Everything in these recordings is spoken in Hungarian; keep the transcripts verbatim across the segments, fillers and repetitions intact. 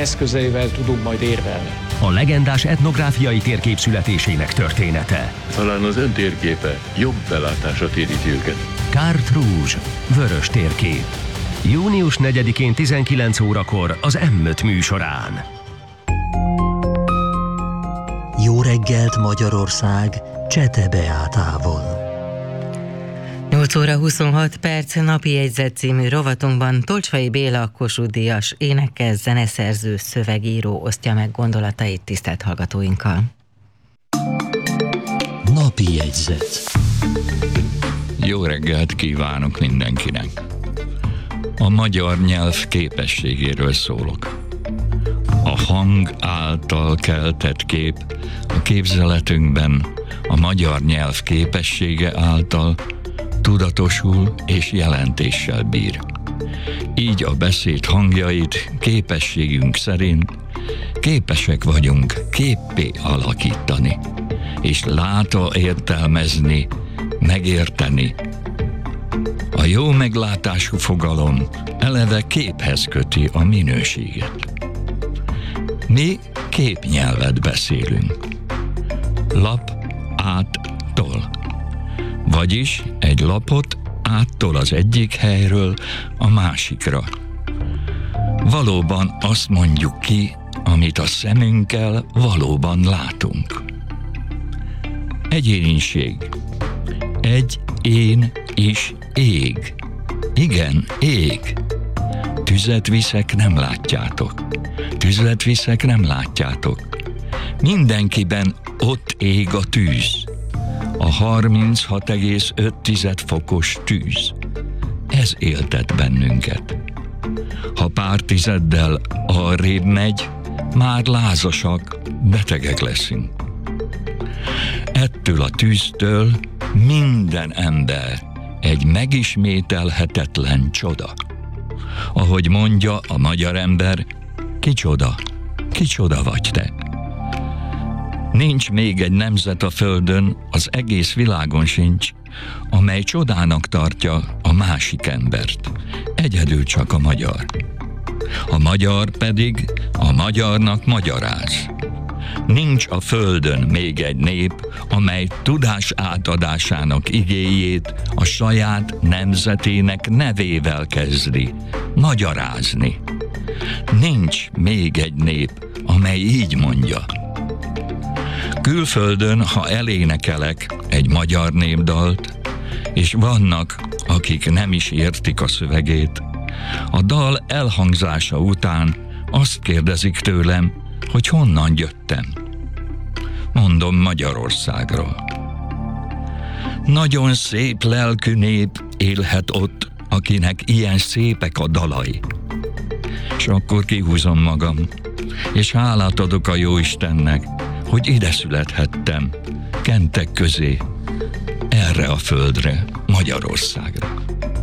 eszközeivel tudunk majd érvelni. A legendás etnográfiai térkép születésének története. Talán az ön térképe jobb belátásra téríti őket. Carte Rouge, vörös térkép. június negyedikén tizenkilenc órakor az M öt műsorán. Jó reggelt Magyarország, Csete Beátával. nyolc óra huszonhat perc, napi jegyzet című rovatunkban Tolcsvai Béla Kossuth Díjas énekes, zeneszerző, szövegíró osztja meg gondolatait tisztelt hallgatóinkkal. Napi jegyzet. Jó reggelt kívánok mindenkinek! A magyar nyelv képességéről szólok. A hang által keltett kép a képzeletünkben a magyar nyelv képessége által tudatosul és jelentéssel bír. Így a beszéd hangjait képességünk szerint képesek vagyunk képpé alakítani, és látva értelmezni, megérteni. A jó meglátású fogalom eleve képhez köti a minőséget. Mi képnyelvet beszélünk. Lap áttól. Vagyis egy lapot áttol az egyik helyről a másikra. Valóban azt mondjuk ki, amit a szemünkkel valóban látunk. Egyéniség. Egy én is ég. Igen, ég. Tüzet viszek, nem látjátok. Tüzet viszek, nem látjátok. Mindenkiben ott ég a tűz. A harminchat egész öt fokos tűz. Ez éltet bennünket. Ha pár tizeddel arrébb megy, már lázasak, betegek leszünk. Ettől a tűztől minden ember egy megismételhetetlen csoda. Ahogy mondja a magyar ember, kicsoda, kicsoda vagy te. Nincs még egy nemzet a földön, az egész világon sincs, amely csodának tartja a másik embert. Egyedül csak a magyar. A magyar pedig a magyarnak magyaráz. Nincs a földön még egy nép, amely tudás átadásának igéjét a saját nemzetének nevével kezdi, magyarázni. Nincs még egy nép, amely így mondja. Külföldön, ha elénekelek egy magyar népdalt, és vannak, akik nem is értik a szövegét, a dal elhangzása után azt kérdezik tőlem, hogy honnan jöttem. Mondom, Magyarországról. Nagyon szép lelkű nép élhet ott, akinek ilyen szépek a dalai. És akkor kihúzom magam, és hálát adok a Jóistennek, hogy ide születhettem, kentek közé, erre a földre, Magyarországra.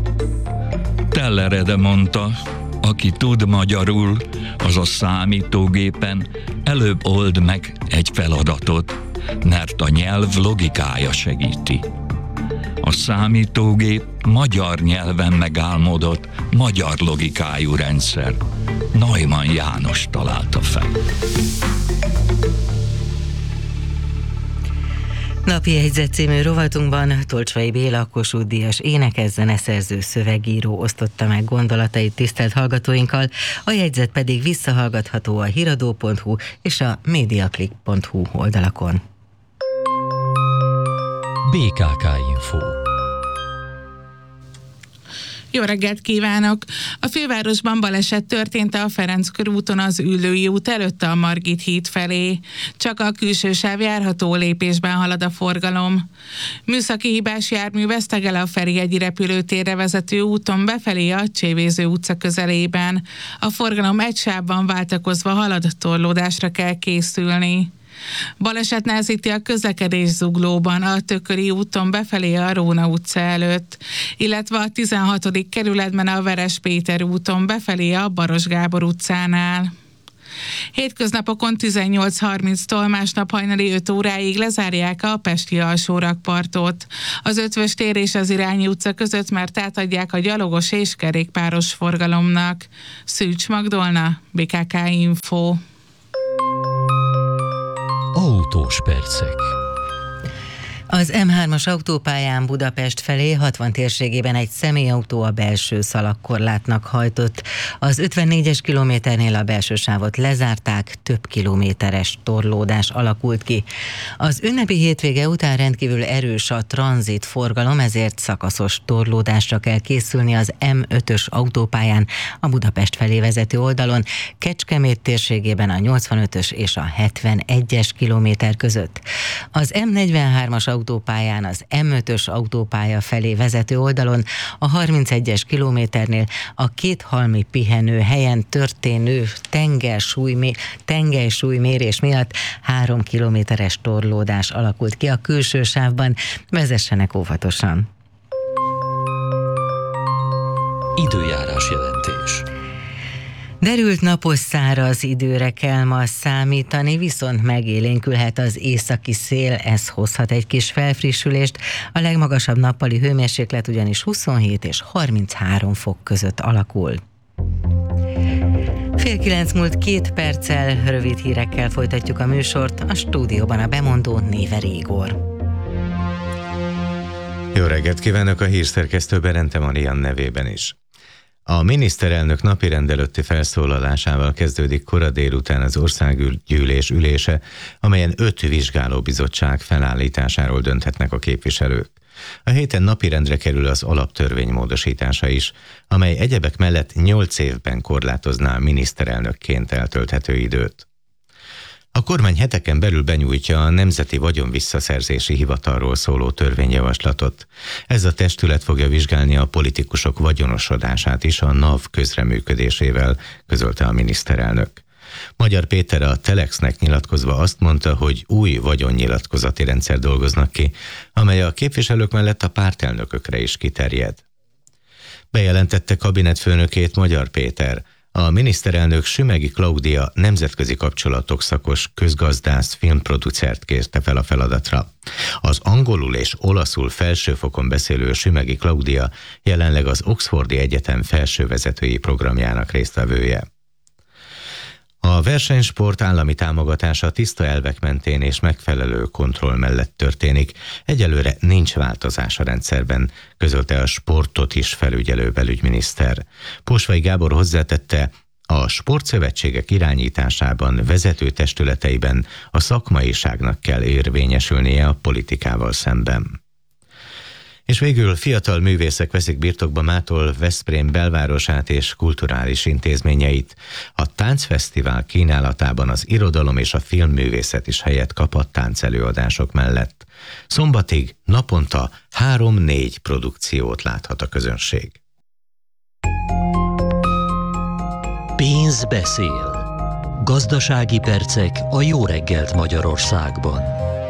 Tellerede mondta, aki tud magyarul, az a számítógépen előbb old meg egy feladatot, mert a nyelv logikája segíti. A számítógép magyar nyelven megálmodott, magyar logikájú rendszer. Neumann János találta fel. Napi jegyzet című rovatunkban Tolcsvai Béla Kossuth Díjas énekes, zeneszerző, szövegíró osztotta meg gondolatait tisztelt hallgatóinkkal, a jegyzet pedig visszahallgatható a híradó pont hu és a mediaclick pont hu oldalakon. bé ká ká Info. Jó reggelt kívánok! A fővárosban baleset történt a Ferenc körúton az Üllői út előtt a Margit híd felé. Csak a külső sáv járható, lépésben halad a forgalom. Műszaki hibás jármű vesztegel a Ferihegyi repülőtérre vezető úton befelé a Csévéző utca közelében. A forgalom egy sávban váltakozva halad, torlódásra kell készülni. Baleset nehezíti a közlekedés Zuglóban, a Tököli úton befelé a Róna utca előtt, illetve a tizenhatodik kerületben a Veres Péter úton befelé a Baros Gábor utcánál. Hétköznapokon tizennyolc harminctól, másnap hajnali öt óráig lezárják a pesti alsórakpartot. Az Ötvös tér és az Irányi utca között már átadják a gyalogos és kerékpáros forgalomnak. Szűcs Magdolna, bé ká ká Info. Autós percek. Az em hármas autópályán Budapest felé hatvan térségében egy személyautó a belső szalagkorlátnak hajtott. Az ötvennégyes kilométernél a belső sávot lezárták, több kilométeres torlódás alakult ki. Az ünnepi hétvége után rendkívül erős a tranzit forgalom, ezért szakaszos torlódásra kell készülni az em ötös autópályán a Budapest felé vezető oldalon, Kecskemét térségében a nyolcvanötös és a hetvenegyes kilométer között. Az em negyvenhármas autópályán az em ötös autópálya felé vezető oldalon a harmincegyes kilométernél a kéthalmi pihenő helyen történő tengersúly, tengelysúlymérés miatt három kilométeres torlódás alakult ki a külső sávban. Vezessenek óvatosan. Időjárás jelentés. Derült napos száraz időre kell ma számítani, viszont megélénkülhet az északi szél, ez hozhat egy kis felfrissülést. A legmagasabb nappali hőmérséklet ugyanis huszonhét és harminchárom fok között alakul. Fél kilenc múlt két perccel, rövid hírekkel folytatjuk a műsort, a stúdióban a bemondó Néver Igor. Jó reggelt kívánok a hírszerkesztő Berente Marian nevében is. A miniszterelnök napirend előtti felszólalásával kezdődik kora délután az országgyűlés ülése, amelyen öt vizsgálóbizottság felállításáról dönthetnek a képviselők. A héten napirendre kerül az alaptörvény módosítása is, amely egyebek mellett nyolc évben korlátozná a miniszterelnökként eltölthető időt. A kormány heteken belül benyújtja a Nemzeti Vagyonvisszaszerzési Hivatalról szóló törvényjavaslatot. Ez a testület fogja vizsgálni a politikusok vagyonosodását is a NAV közreműködésével, közölte a miniszterelnök. Magyar Péter a Telexnek nyilatkozva azt mondta, hogy új vagyonnyilatkozati rendszer dolgoznak ki, amely a képviselők mellett a pártelnökökre is kiterjed. Bejelentette kabinetfőnökét Magyar Péter. A miniszterelnök Sümegi Klaudia nemzetközi kapcsolatok szakos közgazdász, filmproducert kérte fel a feladatra. Az angolul és olaszul felsőfokon beszélő Sümegi Klaudia jelenleg az Oxfordi Egyetem felsővezetői programjának résztvevője. A versenysport állami támogatása tiszta elvek mentén és megfelelő kontroll mellett történik. Egyelőre nincs változás a rendszerben, közölte a sportot is felügyelő belügyminiszter. Posvai Gábor hozzátette, a sportszövetségek irányításában, vezető testületeiben a szakmaiságnak kell érvényesülnie a politikával szemben. És végül fiatal művészek veszik birtokba mától Veszprém belvárosát és kulturális intézményeit. A táncfesztivál kínálatában az irodalom és a filmművészet is helyet kap a táncelőadások mellett. Szombatig naponta három-négy produkciót láthat a közönség. Pénz beszél. Gazdasági percek a Jó reggelt Magyarországban.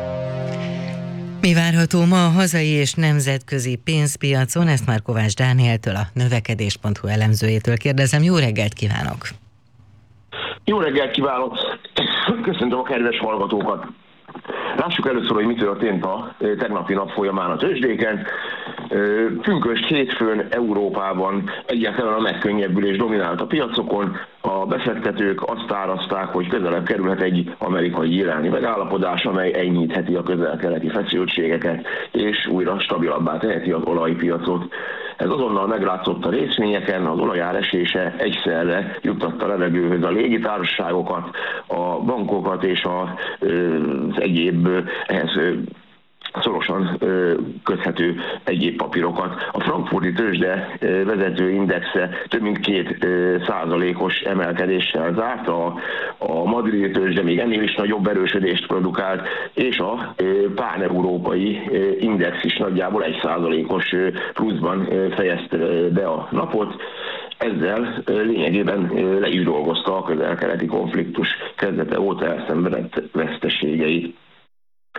Mi várható ma a hazai és nemzetközi pénzpiacon? Ezt már Kovács Dánieltől, a növekedés pont hu elemzőjétől kérdezem. Jó reggelt kívánok! Jó reggelt kívánok! Köszöntöm a kedves hallgatókat! Lássuk először, hogy mi történt a tegnapi nap folyamán a tőzsdéken. Pünkösd hétfőn Európában egyáltalán a megkönnyebbülés dominált a piacokon. A befektetők azt árazták, hogy közelebb kerülhet egy amerikai-iráni megállapodás, amely enyhítheti a közel-keleti feszültségeket, és újra stabilabbá teheti az olajpiacot. Ez azonnal meglátszott a részvényeken, az olajár esése egyszerre juttatta levegőhöz a légitársaságokat, a bankokat és az egyéb ehhez szorosan köthető egyéb papírokat. A frankfurti tőzsde vezető indexe több mint két százalékos emelkedéssel zárt, a, a madridi tőzsde még ennél is nagyobb erősödést produkált, és a pán-európai index is nagyjából egy százalékos pluszban fejezte be a napot. Ezzel lényegében le is dolgozta a közel-keleti konfliktus kezdete óta elszenvedett veszteségeit.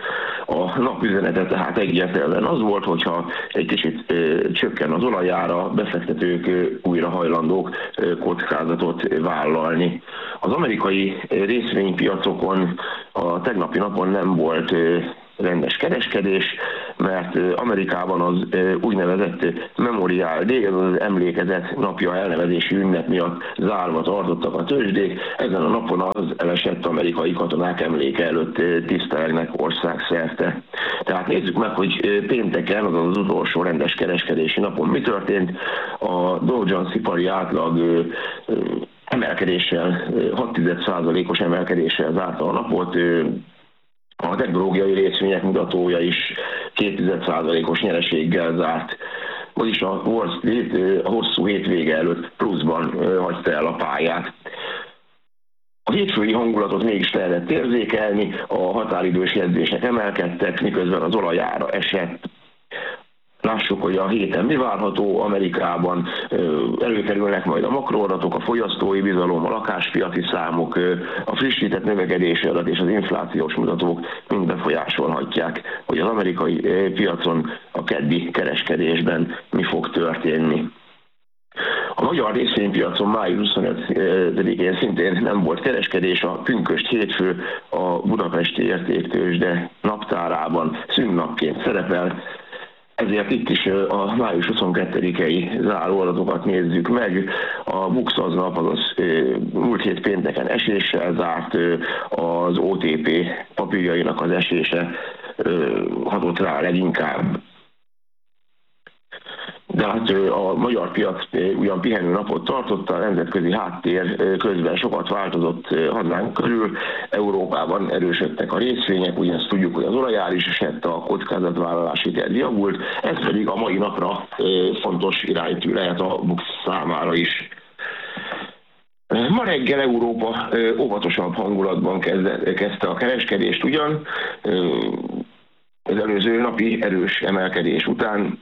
A napüzenete tehát egyértelműen az volt, hogyha egy kicsit ö, csökken az olajára, befektetők ö, újra hajlandók ö, kockázatot vállalni. Az amerikai részvénypiacokon a tegnapi napon nem volt ö, rendes kereskedés, mert Amerikában az úgynevezett Memorial Day, az az emlékezet napja elnevezési ünnep miatt zárva tartottak a tőzsdék. Ezen a napon az elesett amerikai katonák emléke előtt tisztelegnek országszerte. Tehát nézzük meg, hogy pénteken, azaz az utolsó rendes kereskedési napon mi történt. A Dow Jones ipari átlag emelkedéssel, hat százalékos emelkedéssel zárta a napot. A technológiai részvények mutatója is két százalékos nyereséggel zárt. Vagyis a Wall Street a hosszú hétvége előtt pluszban hagyta el a pályát. A hétfői hangulatot mégis lehetett érzékelni, a határidős jegyzések emelkedtek, miközben az olajára esett. Lássuk, hogy a héten mi várható Amerikában. Előkerülnek majd a makroadatok, a fogyasztói bizalom, a lakáspiaci számok, a frissített növekedési adat és az inflációs mutatók mind befolyásolhatják, hogy az amerikai piacon a keddi kereskedésben mi fog történni. A magyar részvénypiacon május huszonötödikén szintén nem volt kereskedés, a pünkösd hétfő a budapesti értéktőzsde naptárában szünnapként szerepel. Ezért itt is a május huszonkettedikei záróadatokat nézzük meg. A BUX aznap, azaz múlt hét pénteken eséssel zárt, az o té pé papírjainak az esése hatott rá leginkább. De hát a magyar piac ugyan pihenő napot tartott, a nemzetközi háttér közben sokat változott hazánk körül. Európában erősödtek a részvények, ugyanezt tudjuk, hogy az olajár is esett, a kockázatvállalási terv javult, ez pedig a mai napra fontos iránytű lehet a BUX számára is. Ma reggel Európa óvatosabb hangulatban kezdte, kezdte a kereskedést ugyan, az előző napi erős emelkedés után.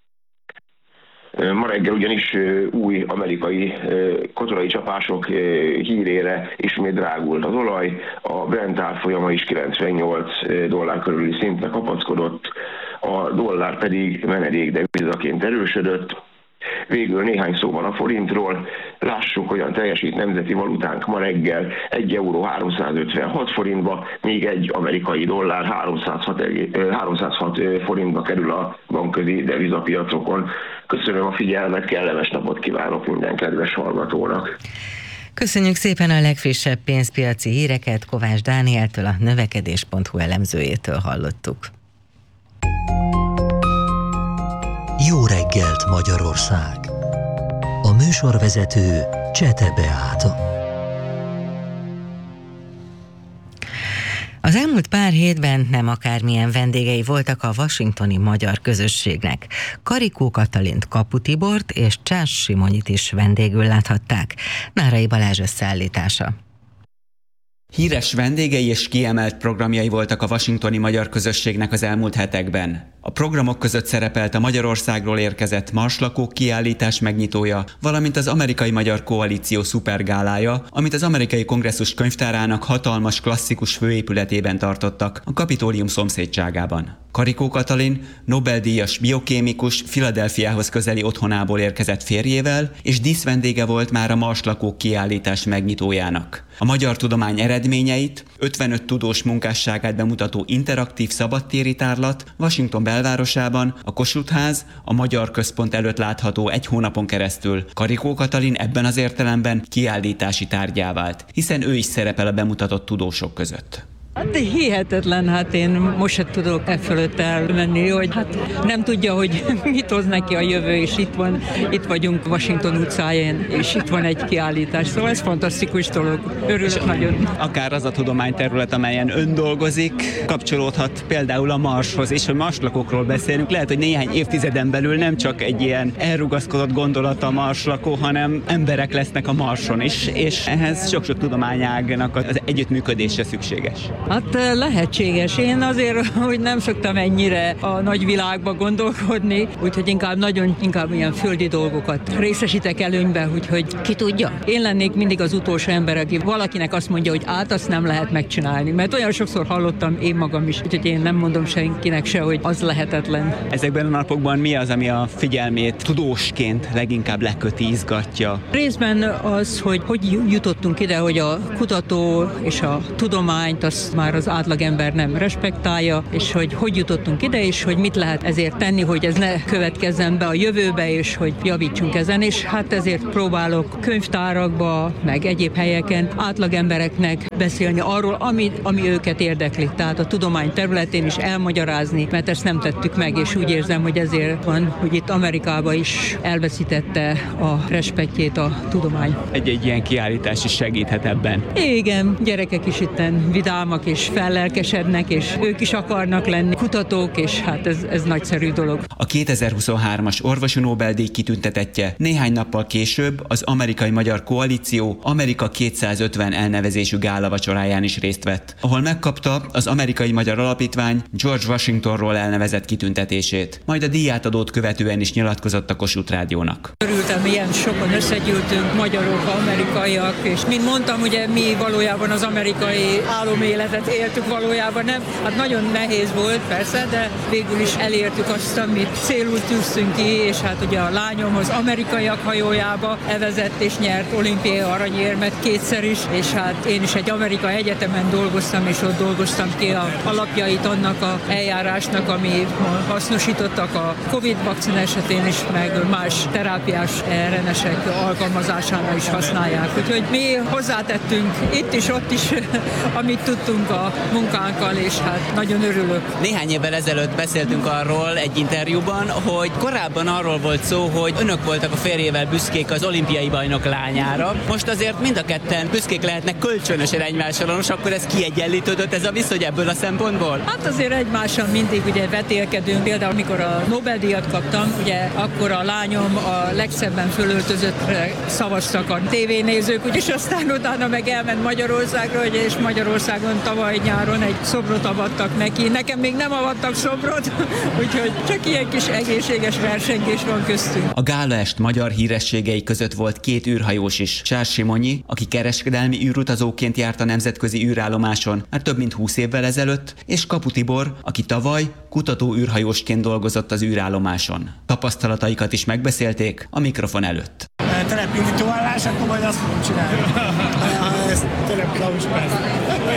Ma reggel ugyanis új amerikai katonai csapások hírére ismét drágult az olaj, a Brent árfolyama is kilencvennyolc dollár körüli szintre kapaszkodott, a dollár pedig menedék devizaként erősödött. Végül néhány szóban a forintról. Lássuk, hogyan teljesít nemzeti valutánk ma reggel. egy euró háromszázötvenhat forintba, még egy amerikai dollár háromszázhat, háromszázhat forintba kerül a bankközi devizapiacokon. Köszönöm a figyelmet, kellemes napot kívánok minden kedves hallgatónak. Köszönjük szépen a legfrissebb pénzpiaci híreket, Kovács Dánieltől, a növekedés pont hu elemzőjétől hallottuk. Jó reggelt, Magyarország! A műsorvezető Csete Beáta. Az elmúlt pár hétben nem akármilyen vendégei voltak a washingtoni magyar közösségnek. Karikó Katalint, Kapu Tibort és Csász Simonyit is vendégül láthatták. Nárai Balázs összeállítása. Híres vendégei és kiemelt programjai voltak a washingtoni magyar közösségnek az elmúlt hetekben. A programok között szerepelt a Magyarországról érkezett marslakók kiállítás megnyitója, valamint az Amerikai-Magyar Koalíció szupergálája, amit az amerikai kongresszus könyvtárának hatalmas klasszikus főépületében tartottak, a Kapitólium szomszédságában. Karikó Katalin, Nobel-díjas biokémikus, Philadelphiához közeli otthonából érkezett férjével, és díszvendége volt már a marslakók kiállítás megnyitójának. A magyar tudomány eredményeit, ötvenöt tudós munkásságát bemutató interaktív szabadtéri tárlat Washington belvárosában, a Kossuth-ház, a Magyar Központ előtt látható egy hónapon keresztül. Karikó Katalin ebben az értelemben kiállítási tárgyá vált, hiszen ő is szerepel a bemutatott tudósok között. Hát hihetetlen, hát én most se tudok e fölött elmenni, hogy hát nem tudja, hogy mit hoz neki a jövő, és itt van, itt vagyunk Washington utcáján, és itt van egy kiállítás, szóval ez fantasztikus dolog, örülök nagyon. Akár az a tudományterület, amelyen ön dolgozik, kapcsolódhat például a Marshoz, és a marslakókról beszélünk, lehet, hogy néhány évtizeden belül nem csak egy ilyen elrugaszkodott gondolat a marslakó, hanem emberek lesznek a Marson is, és ehhez sok-sok tudományágnak az együttműködése szükséges. Hát lehetséges. Én azért, hogy nem szoktam ennyire a nagyvilágba gondolkodni, úgyhogy inkább nagyon, inkább ilyen földi dolgokat részesítek előnybe, úgyhogy ki tudja. Én lennék mindig az utolsó ember, aki valakinek azt mondja, hogy át azt nem lehet megcsinálni, mert olyan sokszor hallottam én magam is, úgyhogy én nem mondom senkinek se, hogy az lehetetlen. Ezekben a napokban mi az, ami a figyelmét tudósként leginkább leköti, izgatja? Részben az, hogy hogy jutottunk ide, hogy a kutató és a tudományt azt már az átlagember nem respektálja, és hogy hogy jutottunk ide, és hogy mit lehet ezért tenni, hogy ez ne következzen be a jövőbe, és hogy javítsunk ezen, és hát ezért próbálok könyvtárakba, meg egyéb helyeken átlagembereknek beszélni arról, ami, ami őket érdekli, tehát a tudomány területén is elmagyarázni, mert ezt nem tettük meg, és úgy érzem, hogy ezért van, hogy itt Amerikában is elveszítette a respektjét a tudomány. Egy-egy ilyen kiállítás is segíthet ebben. Igen, gyerekek is itten vidámak és fellelkesednek, és ők is akarnak lenni kutatók, és hát ez, ez nagyszerű dolog. A kétezer-huszonhármas orvosi Nobel-díj kitüntetettje néhány nappal később az Amerikai Magyar Koalíció Amerika kétszázötven elnevezésű gálavacsoráján is részt vett, ahol megkapta az Amerikai Magyar Alapítvány George Washingtonról elnevezett kitüntetését. Majd a díjátadót követően is nyilatkozott a Kossuth Rádiónak. Örültem, ilyen sokan összegyűltünk, magyarok, amerikaiak, és mint mondtam, ugye mi valójában az amerikai áloméletet éltük valójában, nem? Hát nagyon nehéz volt persze, de végül is elértük azt, amit célul tűztünk ki, és hát ugye a lányom az amerikaiak hajójába evezett és nyert olimpiai aranyérmet kétszer is, és hát én is egy amerikai egyetemen dolgoztam, és ott dolgoztam ki a alapjait annak a eljárásnak, ami hasznosítottak a Covid vakcina esetén is, meg más terápiás er en esek alkalmazásánál is használják. Úgyhogy mi hozzátettünk itt is, ott is, amit tudtunk a munkánkkal, és hát nagyon örülök. Néhány évvel ezelőtt beszéltünk arról egy interjúban, hogy korábban arról volt szó, hogy önök voltak a férjével büszkék az olimpiai bajnok lányára. Most azért mind a ketten büszkék lehetnek kölcsönösen egymásra, most akkor ez kiegyenlítődött ez a viszony ebből a szempontból? Hát azért egymással mindig ugye vetélkedünk. Például amikor a Nobel-díjat kaptam, ugye akkor a lányom a legszebben fölöltözöttre szavaztak a tévénézők, és aztán utána meg elment Magyarországra, ugye, és Magyarországon tavaly nyáron egy szobrot avattak neki. Nekem még nem avattak szobrot, úgyhogy csak ilyen kis egészséges versengés van köztünk. A gálaest magyar hírességei között volt két űrhajós is. Charles Simonyi, aki kereskedelmi űrutazóként járt a nemzetközi űrállomáson már több mint húsz évvel ezelőtt, és Kapu Tibor, aki tavaly kutató űrhajósként dolgozott az űrállomáson. Tapasztalataikat is megbeszélték a mikrofon előtt. Telepindítóállás, akkor majd azt fogom csinálni. Ez tényleg Klaus persze.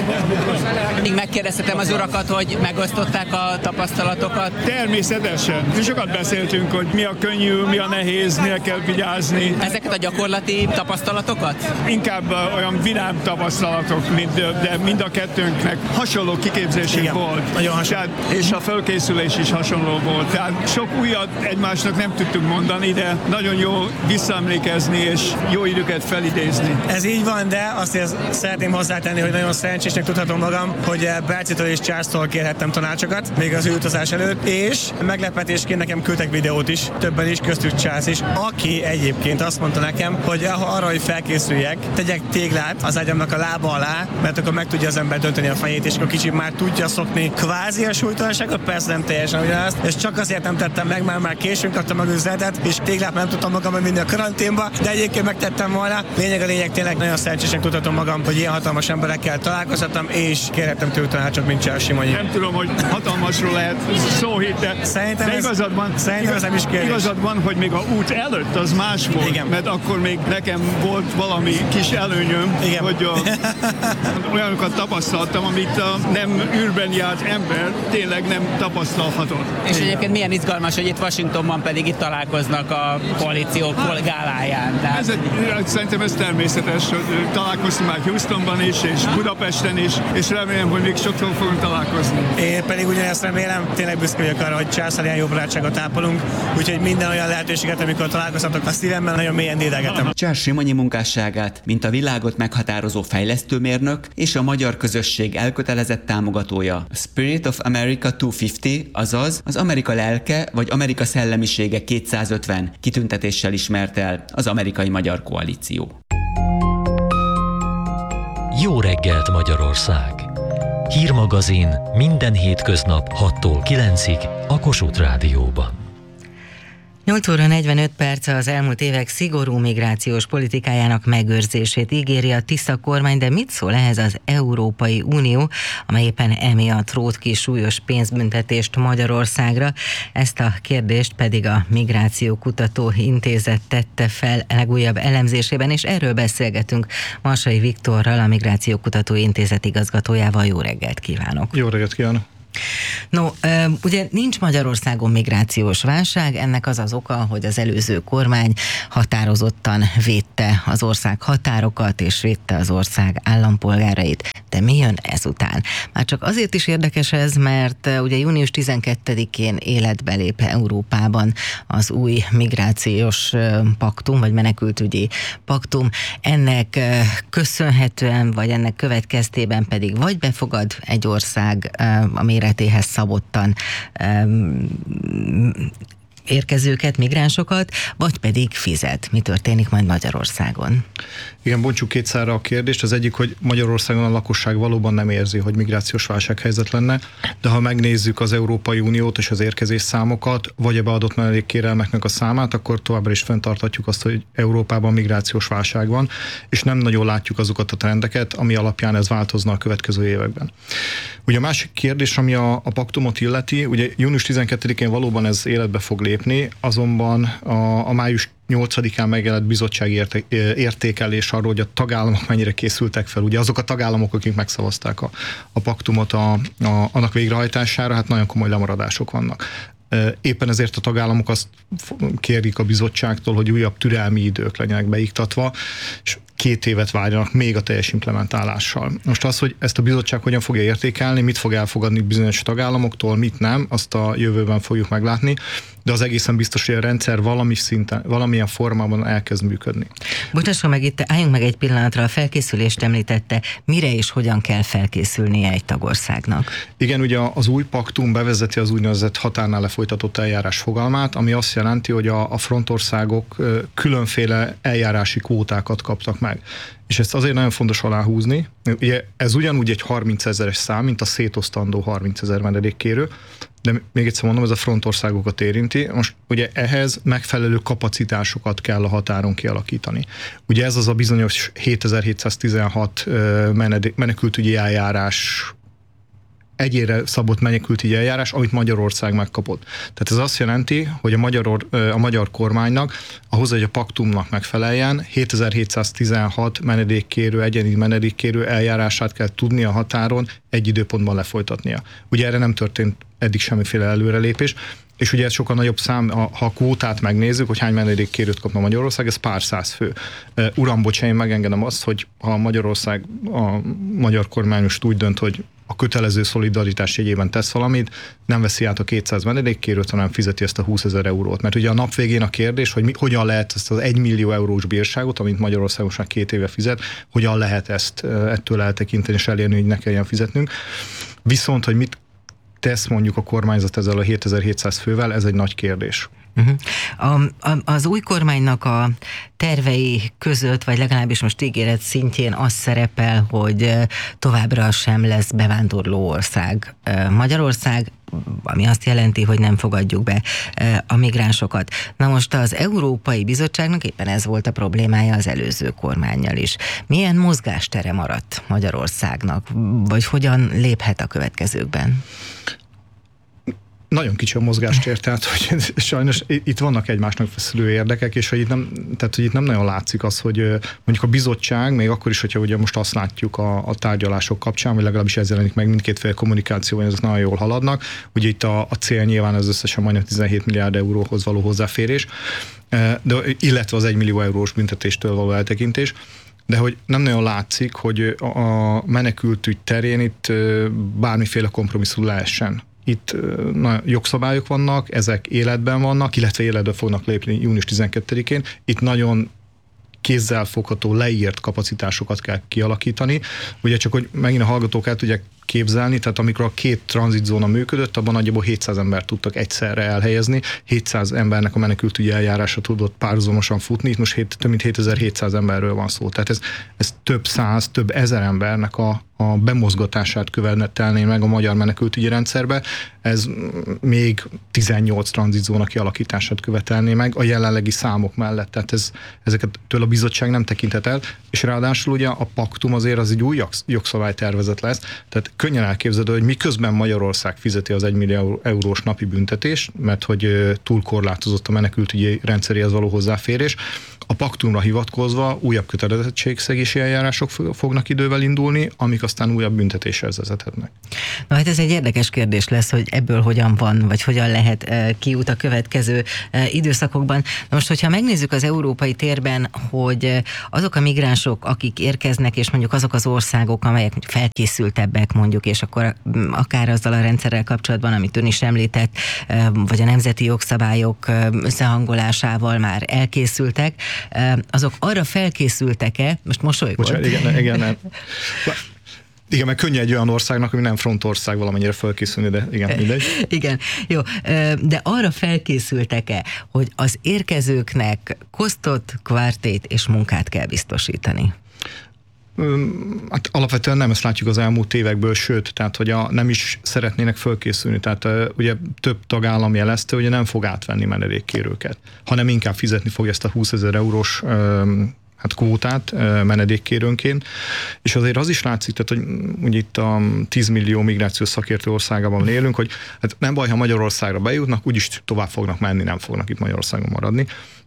Még megkérdeztetem az urakat, hogy megosztották a tapasztalatokat? Természetesen. Sokat beszéltünk, hogy mi a könnyű, mi a nehéz, mire kell vigyázni. Ezeket a gyakorlati tapasztalatokat? Inkább olyan vidám tapasztalatok, mint, de mind a kettőnknek hasonló kiképzésünk volt. Nagyon hasonló. És a fölkészülés is hasonló volt. Tehát sok újat egymásnak nem tudtunk mondani, de nagyon jó visszaemlékezni és jó időket felidézni. Ez így van, de azt szeretném hozzátenni, hogy nagyon szerencsésnek tudhatom magam, hogy Bercitől és Charles-tól kérhettem tanácsokat még az űrutazás előtt, és meglepetésként nekem küldtek videót is, többen is, köztük Charles is, aki egyébként azt mondta nekem, hogy arra, hogy felkészüljek, tegyek téglát az ágyamnak a lába alá, mert akkor meg tudja az ember dönteni a fejét, és akkor kicsit már tudja szokni kvázi a súlytalanságot, persze nem teljesen ugyanazt, és csak azért nem tettem meg, már már későn kaptam meg üzletet, és téglát nem tudtam magam vinni a karanténba, de egyébként megtettem volna. Lényeg a lényeg, tényleg nagyon szerencsésnek tudhatom magam, hogy ilyen hatalmas emberekkel találkozhattam, és kérhettem tőle tanácsot, mint Charles Simonyi. Nem tudom, hogy hatalmasról lehet szó hit, de, szerintem de ez, igazad van, szerintem ez nem is kérdés. Igazad van, hogy még a út előtt az más volt, igen. Mert akkor még nekem volt valami kis előnyöm, igen. Hogy a, olyanokat tapasztaltam, amit a nem űrben járt ember tényleg nem tapasztalhatott. És egyébként milyen izgalmas, hogy itt Washingtonban pedig itt találkoznak a koalíciók gáláján. Tehát... Ez egy, szerintem ez természetes, hogy találkoztunk már Houstonban is, és Budapesten is, és remélem, hogy még sokszor fogunk találkozni. Én pedig ugyanezt remélem, tényleg büszke vagyok arra, hogy Charles-szal ilyen jó barátságot ápolunk, úgyhogy minden olyan lehetőséget, amikor találkozhatok, a szívemben nagyon mélyen dédelgetem. Charles Simonyi munkásságát, mint a világot meghatározó fejlesztőmérnök és a magyar közösség elkötelezett támogatója, a Spirit of America kétszázötven, azaz az Amerika lelke vagy Amerika szellemisége kétszázötven kitüntetéssel ismert el az Amerikai Magyar Koalíció. Jó reggelt Magyarország! Hírmagazin minden hétköznap hattól kilencig a Kossuth Rádióban. nyolc óra negyvenöt perc az elmúlt évek szigorú migrációs politikájának megőrzését ígéri a Tisza kormány, de mit szól ehhez az Európai Unió, amely éppen emiatt rótt ki súlyos pénzbüntetést Magyarországra? Ezt a kérdést pedig a Migrációkutató Intézet tette fel legújabb elemzésében, és erről beszélgetünk Marsai Viktorral, a Migrációkutató Intézet igazgatójával. Jó reggelt kívánok! Jó reggelt kívánok! No, ugye nincs Magyarországon migrációs válság, ennek az az oka, hogy az előző kormány határozottan védte az ország határokat, és védte az ország állampolgárait. De mi jön ezután? Már csak azért is érdekes ez, mert ugye június tizenkettedikén életbe lép Európában az új migrációs paktum, vagy menekültügyi paktum. Ennek köszönhetően, vagy ennek következtében pedig vagy befogad egy ország a méretéhez szabottan érkezőket, migránsokat, vagy pedig fizet. Mi történik majd Magyarországon? Igen, bontsuk kétszára a kérdést. Az egyik, hogy Magyarországon a lakosság valóban nem érzi, hogy migrációs válsághelyzet lenne, de ha megnézzük az Európai Uniót és az érkezés számokat, vagy a beadott menedékkérelmeknek a számát, akkor továbbra is fenntarthatjuk azt, hogy Európában migrációs válság van, és nem nagyon látjuk azokat a trendeket, ami alapján ez változna a következő években. Ugye a másik kérdés, ami a, a paktumot illeti, ugye június tizenkettedikén valóban ez életbe fog lépni, azonban a, a május nyolcadikán megjelent bizottsági érte, értékelés arról, hogy a tagállamok mennyire készültek fel. Ugye azok a tagállamok, akik megszavazták a, a paktumot a, a, annak végrehajtására, hát nagyon komoly lemaradások vannak. Éppen ezért a tagállamok azt kérik a bizottságtól, hogy újabb türelmi idők legyenek beiktatva, és két évet várjanak még a teljes implementálással. Most az, hogy ezt a bizottság hogyan fogja értékelni, mit fog elfogadni bizonyos tagállamoktól, mit nem, azt a jövőben fogjuk meglátni, de az egészen biztos, hogy a rendszer valami szinten, valamilyen formában elkezd működni. Bocsásson meg, itt álljunk meg egy pillanatra, a felkészülést említette, mire és hogyan kell felkészülnie egy tagországnak? Igen, ugye az új paktum bevezeti az úgynevezett határnál lefolytatott eljárás fogalmát, ami azt jelenti, hogy a, a frontországok különféle eljárási kvótákat kaptak meg. És ezt azért nagyon fontos aláhúzni. Ugye ez ugyanúgy egy harmincezeres szám, mint a szétosztandó harmincezer menedékkérő, de még egyszer mondom, ez a frontországokat érinti. Most ugye ehhez megfelelő kapacitásokat kell a határon kialakítani. Ugye ez az a bizonyos hétezer-hétszáztizenhat menekültügyi eljárás, egyére szabott menekültügyi eljárás, amit Magyarország megkapott. Tehát ez azt jelenti, hogy a magyar, a magyar kormánynak ahhoz, hogy a paktumnak megfeleljen, hétezer-hétszáztizenhat menedékkérő, egyéni menedékkérő eljárását kell tudnia a határon egy időpontban lefolytatnia. Ugye erre nem történt eddig semmiféle előrelépés, és ugye ez sokkal nagyobb szám, ha a kvótát megnézzük, hogy hány menedékkérőt kapna Magyarország, ez pár száz fő. Uram, bocs, én megengedem azt, hogy ha Magyarország, a magyar kormány most úgy dönt, hogy a kötelező szolidaritás jegyében tesz valamit, nem veszi át a kétszáz menedékkérőt, hanem fizeti ezt a húszezer eurót. Mert ugye a nap végén a kérdés, hogy mi, hogyan lehet ezt az egymillió eurós bírságot, amit Magyarország most már két éve fizet, hogyan lehet ezt ettől eltekinteni és elérni, hogy ne kelljen fizetnünk. Viszont, hogy mit tesz mondjuk a kormányzat ezzel a hétezer-hétszáz fővel, ez egy nagy kérdés. Uh-huh. A, a, az új kormánynak a tervei között, vagy legalábbis most ígéret szintjén az szerepel, hogy továbbra sem lesz bevándorló ország Magyarország, ami azt jelenti, hogy nem fogadjuk be a migránsokat. Na most az Európai Bizottságnak éppen ez volt a problémája az előző kormánnyal is. Milyen mozgástere maradt Magyarországnak, vagy hogyan léphet a következőkben? Nagyon kicsi a mozgástér, tehát hogy sajnos itt vannak egymásnak feszülő érdekek, és hogy itt nem, tehát, hogy itt nem nagyon látszik az, hogy mondjuk a bizottság, még akkor is, hogyha ugye most azt látjuk a, a tárgyalások kapcsán, vagy legalábbis ez jelenik meg mindkét fél kommunikációban, ezek nagyon jól haladnak. Ugye itt a, a cél nyilván az összesen majdnem tizenhét milliárd euróhoz való hozzáférés, de, illetve az egymillió eurós büntetéstől való eltekintés. De hogy nem nagyon látszik, hogy a menekültügy terén itt bármiféle kompromisszum lehessen. Itt na, jogszabályok vannak, ezek életben vannak, illetve életbe fognak lépni június tizenkettedikén. Itt nagyon kézzelfogható, leírt kapacitásokat kell kialakítani. Ugye csak, hogy megint a hallgatók el tudják képzelni, tehát amikor a két tranzitzóna működött, abban nagyjából hétszáz embert tudtak egyszerre elhelyezni, hétszáz embernek a menekültügyi eljárása tudott párhuzamosan futni, itt most hét, több mint hétezer-hétszáz emberről van szó. Tehát ez, ez több száz, több ezer embernek a a bemozgatását követelné meg a magyar menekültügyi rendszerbe, ez még tizennyolc tranzitzóna kialakítását követelné meg a jelenlegi számok mellett. Tehát ez, ezeket tőle a bizottság nem tekinthet el, és ráadásul ugye a paktum azért az egy új jogszabálytervezet lesz, tehát könnyen elképzelhető, hogy miközben Magyarország fizeti az egymillió eurós napi büntetést, mert hogy túl korlátozott a menekültügyi rendszeréhez való hozzáférés, a paktumra hivatkozva újabb kötelezettségszegési eljárások fognak idővel indulni, amik aztán újabb büntetéshez vezethetnek. Na hát ez egy érdekes kérdés lesz, hogy ebből hogyan van, vagy hogyan lehet kiút a következő időszakokban. Na most, hogyha megnézzük az európai térben, hogy azok a migránsok, akik érkeznek, és mondjuk azok az országok, amelyek felkészültebbek mondjuk, és akkor akár azzal a rendszerrel kapcsolatban, amit ön is említett, vagy a nemzeti jogszabályok összehangolásával már elkészültek, azok arra felkészültek-e, most mosolygol? Bocsánat, igen, igen, nem. Igen, mert könnyű egy olyan országnak, ami nem frontország valamennyire felkészülni, de igen, mindegy. Igen, jó, de arra felkészültek-e, hogy az érkezőknek kosztot, kvártét és munkát kell biztosítani? Hát alapvetően nem ezt látjuk az elmúlt évekből, sőt, tehát hogy a, nem is szeretnének fölkészülni, tehát uh, ugye több tagállam jelezte, hogy nem fog átvenni menedékkérőket, hanem inkább fizetni fog ezt a húszezer eurós um, hát kvótát uh, menedékkérőnként, és azért az is látszik, tehát, hogy ugye itt a tíz millió migrációs szakértő országában élünk, hogy hát nem baj, ha Magyarországra bejutnak, úgyis tovább fognak menni, nem fognak itt Magyarországon maradni.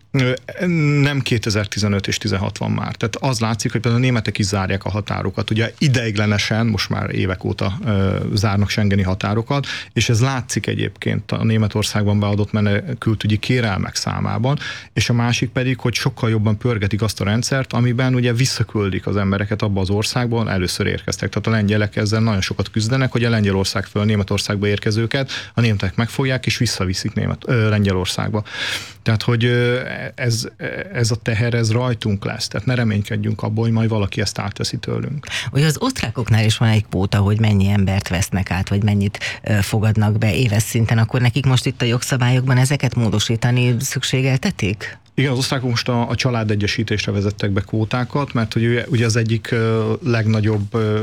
Nem kétezer-tizenöt és tizenhat van már. Tehát az látszik, hogy például a németek is zárják a határokat. Ugye ideiglenesen, most már évek óta ö, zárnak schengeni határokat, és ez látszik egyébként a Németországban beadott menekültügyi kérelmek számában, és a másik pedig, hogy sokkal jobban pörgetik azt a rendszert, amiben ugye visszaküldik az embereket abba az országban, először érkeztek. Tehát a lengyelek ezzel nagyon sokat küzdenek, hogy a Lengyelország föl Németországba érkezőket a németek megfogják, és visszaviszik Német, ö, Lengyelországba. Tehát, hogy ez, ez a teher, ez rajtunk lesz. Tehát ne reménykedjünk abból, hogy majd valaki ezt átveszi tőlünk. Ugye az osztrákoknál is van egy kvóta, hogy mennyi embert vesznek át, vagy mennyit fogadnak be éves szinten, akkor nekik most itt a jogszabályokban ezeket módosítani szükségeltetik? Igen, az osztrákok most a, a családegyesítésre vezettek be kvótákat, mert hogy ugye, ugye az egyik uh, legnagyobb uh,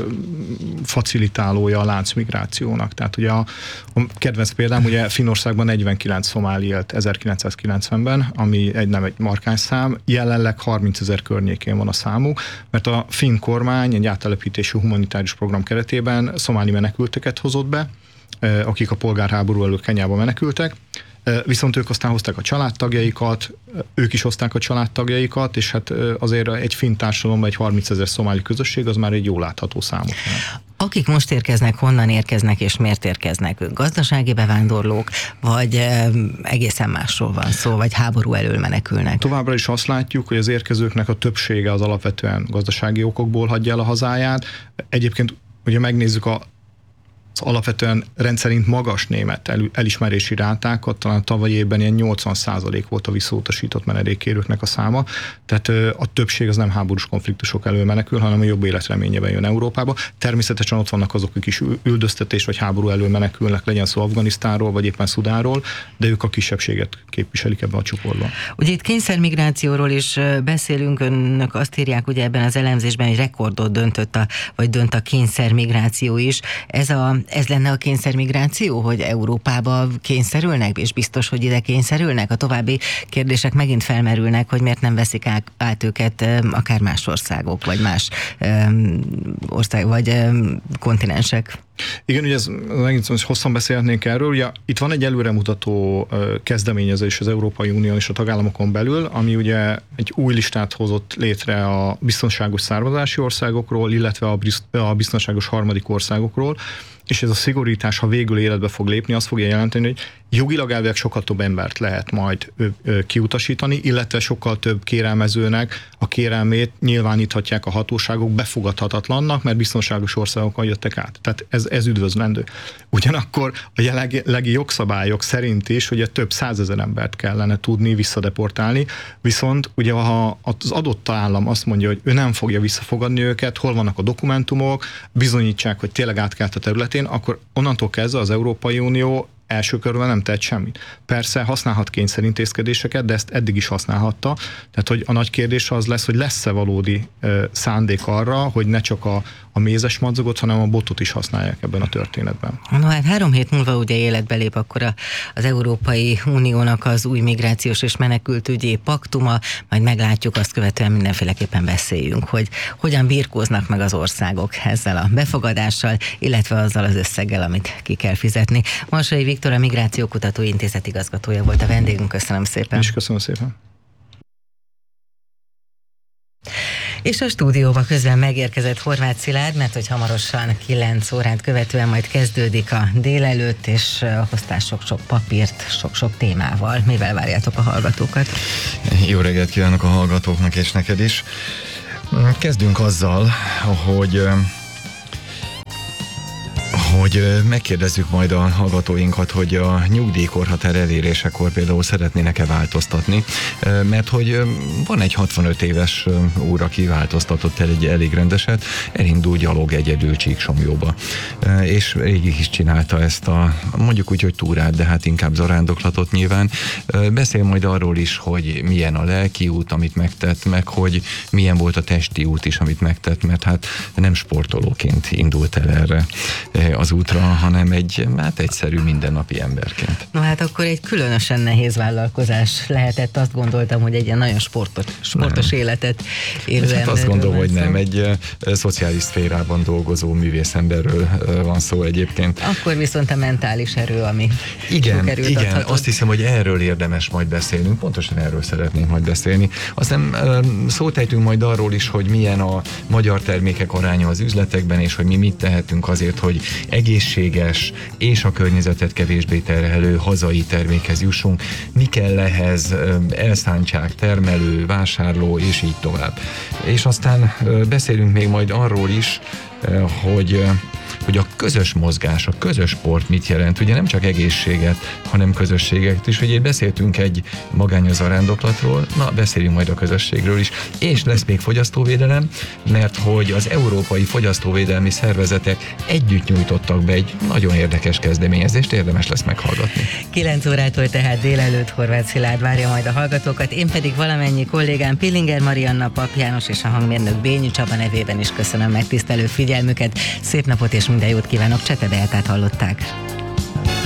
facilitálója a láncmigrációnak. Tehát ugye a, a kedvenc példám, ugye Finnországban negyvenkilenc szomáli élt ezerkilencszázkilencvenben, ami egy, nem egy markáns szám, jelenleg harmincezer környékén van a számuk, mert a finn kormány egy áttelepítési humanitárius program keretében szomáli menekülteket hozott be, uh, akik a polgárháború előtt Kenyába menekültek, viszont ők aztán hozták a családtagjaikat, ők is hozták a családtagjaikat, és hát azért egy finn társadalomban egy harmincezer szomáli közösség, az már egy jól látható számot. Akik most érkeznek, honnan érkeznek és miért érkeznek? Ők gazdasági bevándorlók, vagy egészen másról van szó, vagy háború elől menekülnek? Továbbra is azt látjuk, hogy az érkezőknek a többsége az alapvetően gazdasági okokból hagyja el a hazáját. Egyébként, ugye megnézzük a az alapvetően rendszerint magas német el, elismerési rátákat, talán tavaly évben ilyen nyolcvan százalék volt a visszautasított menedékkérőknek a száma, tehát a többség az nem háborús konfliktusok elől menekül, hanem a jobb életreményében jön Európába. Természetesen ott vannak azok, akik is üldöztetés vagy háború elől menekülnek, legyen szó Afganisztánról vagy éppen Szudánról, de ők a kisebbséget képviselik ebben a csoportban. Ugye itt kényszermigrációról is beszélünk, önök azt írják ugye ebben az elemzésben, hogy rekordot döntött a, vagy dönt a kényszermigráció is. Ez a Ez lenne a kényszermigráció, hogy Európába kényszerülnek, és biztos, hogy ide kényszerülnek? A további kérdések megint felmerülnek, hogy miért nem veszik át őket akár más országok, vagy más ország, vagy kontinensek. Igen, ugye ez, megint hogy hosszan beszélhetnénk erről, ugye itt van egy előremutató kezdeményezés az Európai Unión és a tagállamokon belül, ami ugye egy új listát hozott létre a biztonságos származási országokról, illetve a biztonságos harmadik országokról, és ez a szigorítás, ha végül életbe fog lépni, azt fogja jelenteni, hogy jogilag elvileg sokkal több embert lehet majd ö, ö, kiutasítani, illetve sokkal több kérelmezőnek a kérelmét nyilváníthatják a hatóságok befogadhatatlannak, mert biztonságos országokon jöttek át. Tehát ez, ez üdvözlendő. Ugyanakkor a jelenlegi jogszabályok szerint is ugye több százezer embert kellene tudni visszadeportálni, viszont ugye ha az adott állam azt mondja, hogy ő nem fogja visszafogadni őket, hol vannak a dokumentumok, bizonyítsák, hogy tényleg átkelt a területén, akkor onnantól kezdve az Európai Unió első körben nem tett semmit. Persze használhat kényszerintézkedéseket, de ezt eddig is használhatta. Tehát, hogy a nagy kérdés az lesz, hogy lesz-e valódi ö, szándék arra, hogy ne csak a, a mézes madzagot, hanem a botot is használják ebben a történetben. No hát három hét múlva ugye életbe lép akkor a, az Európai Uniónak az új migrációs és menekültügyi paktuma, majd meglátjuk, azt követően mindenféleképpen beszéljünk, hogy hogyan birkóznak meg az országok ezzel a befogadással, illetve azzal az összeggel, amit ki kell fizetni. Marsai Viktor, a Migrációkutató Intézet igazgatója volt a vendégünk, köszönöm szépen. És köszönöm szépen. És a stúdióba közben megérkezett Horváth Szilárd, mert hogy hamarosan kilenc órát követően majd kezdődik a délelőtt, és hoztál sok-sok papírt, sok-sok témával. Mivel várjátok a hallgatókat? Jó reggelt kívánok a hallgatóknak és neked is. Kezdünk azzal, hogy hogy megkérdezzük majd a hallgatóinkat, hogy a nyugdíjkorhatár elérésekor például szeretnének-e változtatni, mert hogy van egy hatvanöt éves úr, aki változtatott el egy elég rendeset, elindul gyalog egyedül Csíksomjóba, és régig is csinálta ezt a, mondjuk úgy, hogy túrát, de hát inkább zarándoklatot nyilván. Beszél majd arról is, hogy milyen a lelki út, amit megtett, meg hogy milyen volt a testi út is, amit megtett, mert hát nem sportolóként indult el erre az útra, hanem egy hát egyszerű mindennapi emberként. No hát akkor egy különösen nehéz vállalkozás lehetett, azt gondoltam, hogy egy ilyen nagyon sportos, sportos életet élő hát azt gondolom, hogy nem, egy uh, szociális szférában dolgozó művészemberről uh, van szó egyébként. Akkor viszont a mentális erő, ami igen, igen, adhatod. Azt hiszem, hogy erről érdemes majd beszélnünk, pontosan erről szeretnénk majd beszélni. Aztán uh, szót ejtünk majd arról is, hogy milyen a magyar termékek aránya az üzletekben, és hogy mi mit tehetünk azért, hogy egészséges és a környezetet kevésbé terhelő hazai termékhez jussunk. Mi kell ehhez? Elszántság, termelő, vásárló, és így tovább. És aztán beszélünk még majd arról is, hogy hogy a közös mozgás, a közös sport mit jelent. Ugye nem csak egészséget, hanem közösséget is. Ugye beszéltünk egy magányos zarándoklatról, na beszéljünk majd a közösségről is. És lesz még fogyasztóvédelem, mert hogy az európai fogyasztóvédelmi szervezetek együtt nyújtottak be egy nagyon érdekes kezdeményezést, érdemes lesz meghallgatni. kilenc órától tehát délelőtt Horváth Szilárd várja majd a hallgatókat, én pedig valamennyi kollégám Pillinger Marianna, Pap János és a hangmérnök Bényi Csaba nevében is köszönöm megtisztelő figyelmüket. Szép napot és minden jót kívánok, Csete Beátát hallották.